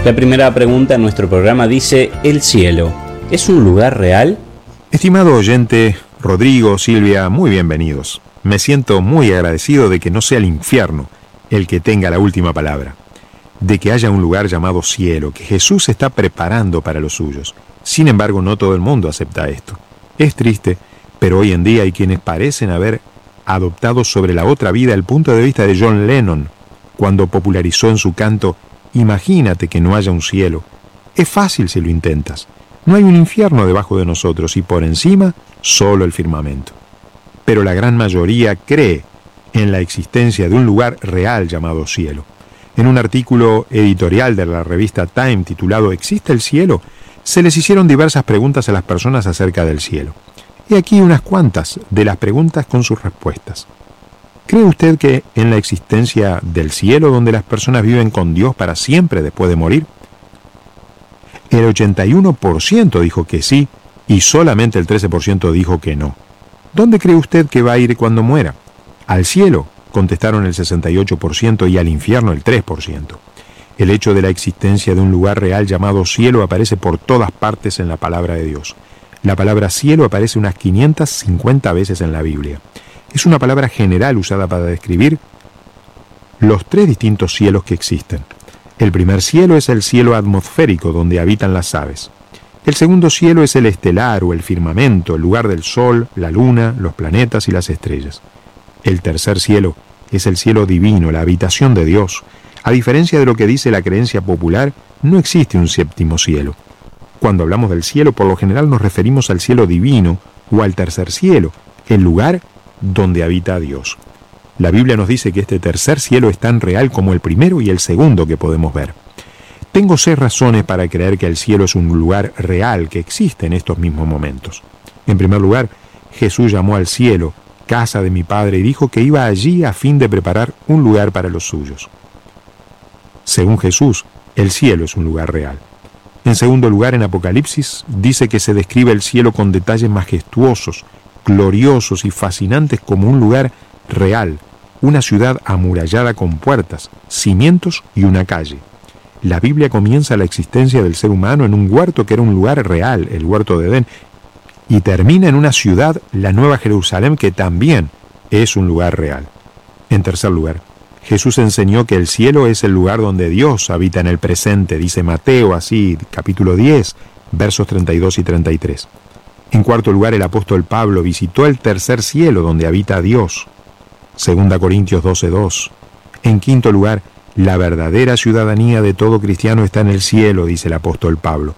La primera pregunta en nuestro programa dice: ¿el cielo es un lugar real? Estimado oyente, Rodrigo, Silvia, muy bienvenidos. Me siento muy agradecido de que no sea el infierno el que tenga la última palabra, de que haya un lugar llamado cielo, que Jesús está preparando para los suyos. Sin embargo, no todo el mundo acepta esto. Es triste, pero hoy en día hay quienes parecen haber adoptado sobre la otra vida el punto de vista de John Lennon, cuando popularizó en su canto «Imagínate que no haya un cielo». Es fácil si lo intentas. No hay un infierno debajo de nosotros y por encima solo el firmamento. Pero la gran mayoría cree en la existencia de un lugar real llamado cielo. En un artículo editorial de la revista Time titulado «¿Existe el cielo?», se les hicieron diversas preguntas a las personas acerca del cielo. Y aquí unas cuantas de las preguntas con sus respuestas. ¿Cree usted que en la existencia del cielo donde las personas viven con Dios para siempre después de morir? El 81% dijo que sí y solamente el 13% dijo que no. ¿Dónde cree usted que va a ir cuando muera? Al cielo, contestaron el 68% y al infierno el 3%. El hecho de la existencia de un lugar real llamado cielo aparece por todas partes en la palabra de Dios. La palabra cielo aparece unas 550 veces en la Biblia. Es una palabra general usada para describir los tres distintos cielos que existen. El primer cielo es el cielo atmosférico, donde habitan las aves. El segundo cielo es el estelar o el firmamento, el lugar del sol, la luna, los planetas y las estrellas. El tercer cielo es el cielo divino, la habitación de Dios. A diferencia de lo que dice la creencia popular, no existe un séptimo cielo. Cuando hablamos del cielo, por lo general nos referimos al cielo divino o al tercer cielo, el lugar donde habita Dios. La Biblia nos dice que este tercer cielo es tan real como el primero y el segundo que podemos ver. Tengo 6 razones para creer que el cielo es un lugar real que existe en estos mismos momentos. En primer lugar, Jesús llamó al cielo casa de mi Padre y dijo que iba allí a fin de preparar un lugar para los suyos. Según Jesús, el cielo es un lugar real. En segundo lugar, en Apocalipsis dice que se describe el cielo con detalles majestuosos, gloriosos y fascinantes como un lugar real, una ciudad amurallada con puertas, cimientos y una calle. La Biblia comienza la existencia del ser humano en un huerto que era un lugar real, el huerto de Edén, y termina en una ciudad, la Nueva Jerusalén, que también es un lugar real. En tercer lugar, Jesús enseñó que el cielo es el lugar donde Dios habita en el presente, dice Mateo, así, capítulo 10, versos 32 y 33. En cuarto lugar, el apóstol Pablo visitó el tercer cielo donde habita Dios, 2 Corintios 12:2. En quinto lugar, la verdadera ciudadanía de todo cristiano está en el cielo, dice el apóstol Pablo.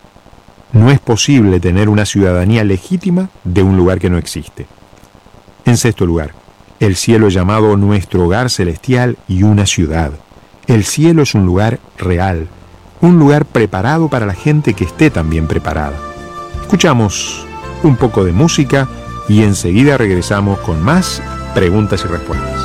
No es posible tener una ciudadanía legítima de un lugar que no existe. En sexto lugar, el cielo es llamado nuestro hogar celestial y una ciudad. El cielo es un lugar real, un lugar preparado para la gente que esté también preparada. Escuchamos un poco de música y enseguida regresamos con más preguntas y respuestas.